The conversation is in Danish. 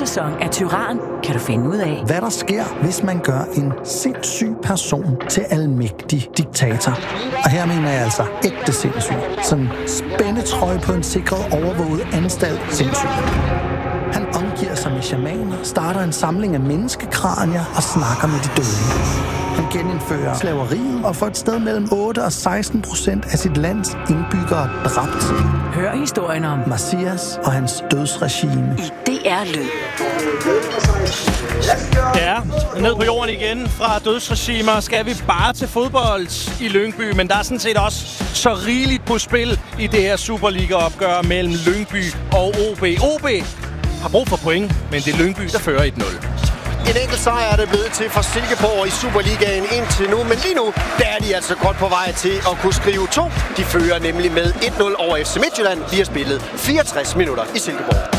sæson af Tyran kan du finde ud af, hvad der sker, hvis man gør en sindssyg person til almægtig diktator. Og her mener jeg altså ægte sindssyg. Sådan spændetrøje på en sikret overvåget anstalt sindssyg. Han omgiver sig med shamaner, starter en samling af menneskekranier og snakker med de døde. Han genindfører slaveriet og får et sted mellem 8 og 16% af sit lands indbyggere dræbt. hør historien om Messias og hans dødsregime. i DR Lyd. Ja, ned på jorden igen fra dødsregimer skal vi bare til fodbold i Lyngby, men der er sådan set også så rigeligt på spil i det her Superliga-opgør mellem Lyngby og OB. OB har brug for point, men det er Lyngby, der fører 1-0. En enkelt sejr er det blevet til for Silkeborg i Superligaen indtil nu, men lige nu der er de altså godt på vej til at kunne skrive 2. De fører nemlig med 1-0 over FC Midtjylland. De har spillet 64 minutter i Silkeborg.